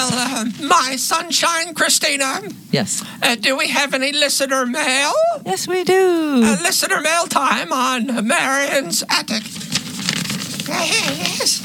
Well, my sunshine, Christina. Yes. Do we have any listener mail? Yes, we do. Listener mail time on Marion's Attic. Yes.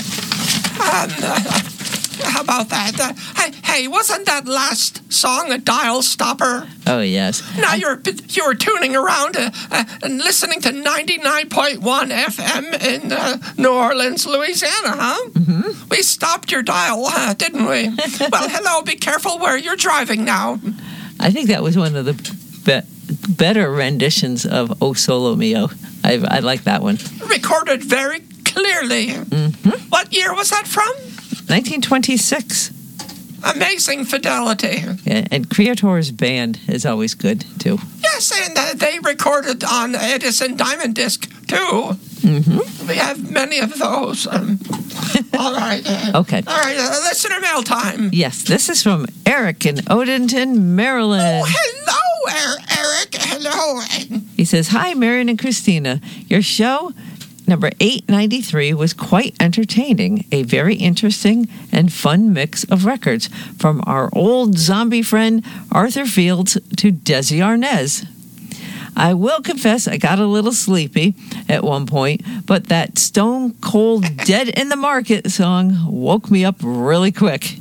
How about that? Hey, wasn't that last song a dial stopper? Oh, yes. Now you were tuning around and listening to 99.1 FM in New Orleans, Louisiana, huh? Mm-hmm. We stopped your dial, didn't we? Well, hello, be careful where you're driving now. I think that was one of the better renditions of O Solo Mio. I like that one. Recorded very clearly. Mm-hmm. What year was that from? 1926. Amazing fidelity. Yeah, and Creator's band is always good, too. Yes, and they recorded on Edison Diamond Disc, too. Mm-hmm. We have many of those. All right. Okay. All right, listener mail time. Yes, this is from Eric in Odenton, Maryland. Oh, hello, Eric. Hello. He says, "Hi, Marion and Christina. Your show, number 893, was quite entertaining. A very interesting and fun mix of records, from our old zombie friend Arthur Fields to Desi Arnaz. I will confess I got a little sleepy at one point, but that Stone Cold Dead in the Market song woke me up really quick."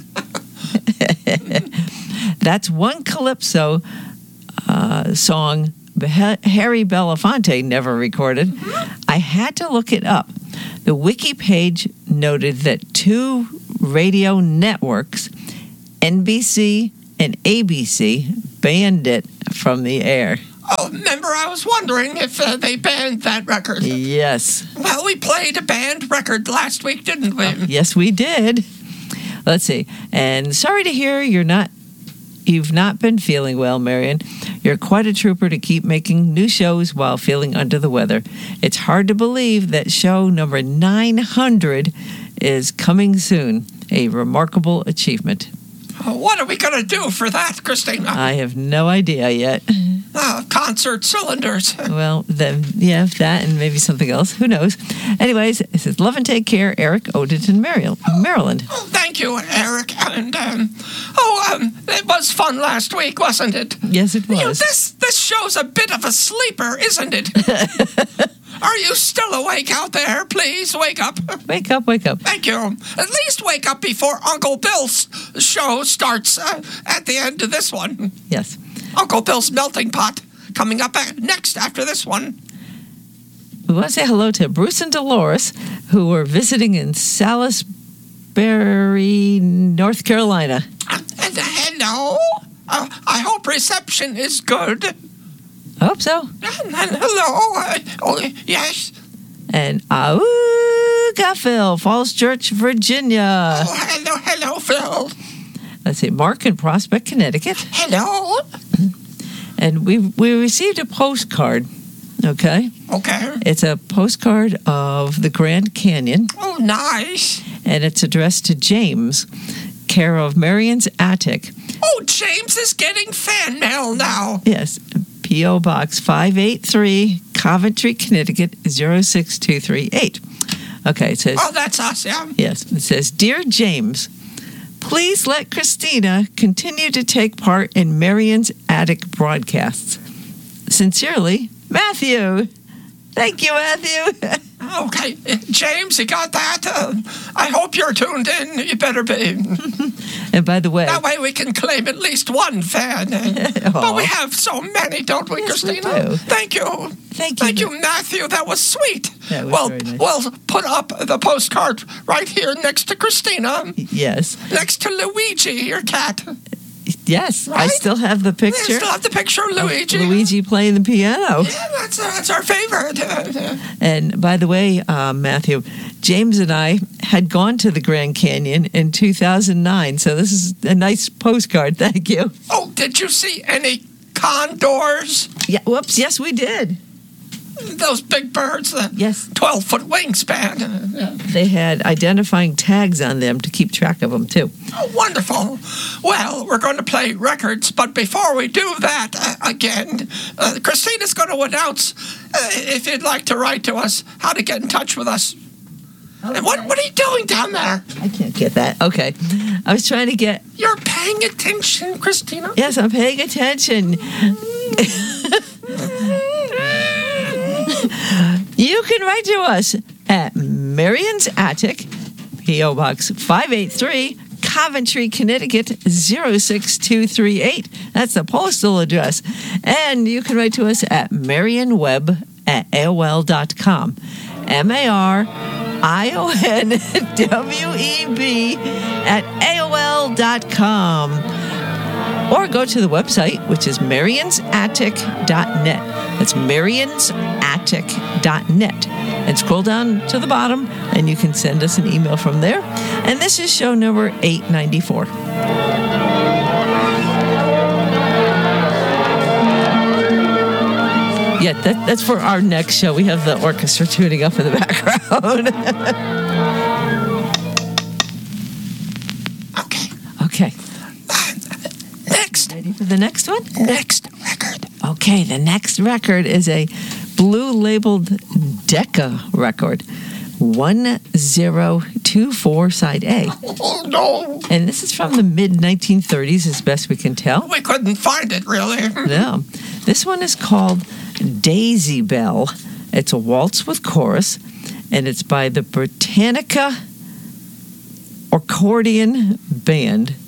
That's one Calypso song Harry Belafonte never recorded. I had to look it up. The wiki page noted that 2 radio networks, NBC and ABC, banned it from the air. Oh, remember, I was wondering if they banned that record. Yes. Well, we played a banned record last week, didn't we? Yes, we did. Let's see. And sorry to hear you've not been feeling well, Marion. You're quite a trooper to keep making new shows while feeling under the weather. It's hard to believe that show number 900 is coming soon. A remarkable achievement. What are we going to do for that, Christina? I have no idea yet. Concert cylinders. Well, then, yeah, that and maybe something else. Who knows? Anyways, it says, "Love and take care, Eric Odenton, Maryland." Oh, thank you, Eric. And, it was fun last week, wasn't it? Yes, it was. You know, this show's a bit of a sleeper, isn't it? Are you still awake out there? Please wake up. Wake up, wake up. Thank you. At least wake up before Uncle Bill's show starts at the end of this one. Yes. Uncle Bill's Melting Pot coming up next after this one. We want to say hello to Bruce and Dolores, who were visiting in Salisbury, North Carolina. Hello. I hope reception is good. I hope so. Hello. Yes. And Auga Phil, Falls Church, Virginia. Oh, hello, Phil. Let's see, Mark in Prospect, Connecticut. Hello. And we received a postcard, okay? Okay. It's a postcard of the Grand Canyon. Oh, nice. And it's addressed to James, care of Marion's Attic. Oh, James is getting fan mail now. Yes, P.O. Box 583, Coventry, Connecticut, 06238. Okay, it says... Oh, that's us, yeah. Yes, it says, "Dear James, please let Christina continue to take part in Marion's Attic broadcasts. Sincerely, Matthew." Thank you, Matthew. Okay, James, you got that? I hope you're tuned in. You better be. And by the way... That way we can claim at least one fan. But we have so many, don't we, Yes, we Christina? do. Thank you. Thank you, Matthew. That was sweet. That was very nice. We'll put up the postcard right here next to Christina. Yes. Next to Luigi, your cat. Yes, Right? I still have the We picture. still have the picture of Luigi. Luigi playing the piano. Yeah, that's our favorite. And by the way, Matthew, James and I had gone to the Grand Canyon in 2009, so this is a nice postcard. Thank you. Oh, did you see any condors? Yeah. Whoops. Yes, we did. Those big birds, Yes. 12-foot wingspan. They had identifying tags on them to keep track of them, too. Oh, wonderful. Well, we're going to play records, but before we do that, again, Christina's going to announce, if you'd like to write to us, how to get in touch with us. And what are you doing down there? I can't get that. Okay. I was trying to get... You're paying attention, Christina? Yes, I'm paying attention. You can write to us at Marion's Attic, P.O. Box 583, Coventry, Connecticut 06238. That's the postal address. And you can write to us at marionweb@aol.com. MARIONWEB@aol.com. Or go to the website, which is marionsattic.net. That's marionsattic.net. And scroll down to the bottom, and you can send us an email from there. And this is show number 894. Yeah, that's for our next show. We have the orchestra tuning up in the background. Okay. Next. Ready for the next one? Next record. Okay, the next record is a blue labeled Decca record. 1024 side A. Oh, no. And this is from the mid-1930s, as best we can tell. We couldn't find it, really. No. This one is called Daisy Bell. It's a waltz with chorus, and it's by the Britannica Accordion Band.